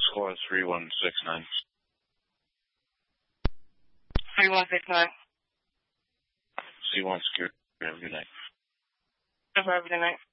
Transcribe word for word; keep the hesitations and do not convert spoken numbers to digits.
score three one six nine. three one six nine. C one Security. Have a good night. Have a good night.